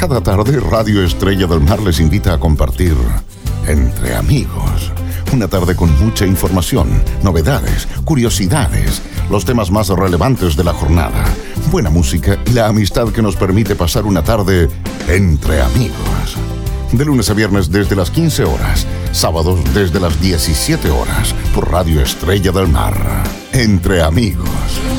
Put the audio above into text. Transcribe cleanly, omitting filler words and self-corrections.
Cada tarde, Radio Estrella del Mar les invita a compartir Entre Amigos. Una tarde con mucha información, novedades, curiosidades, los temas más relevantes de la jornada, buena música y la amistad que nos permite pasar una tarde entre amigos. De lunes a viernes desde las 15 horas, sábados desde las 17 horas, por Radio Estrella del Mar. Entre Amigos.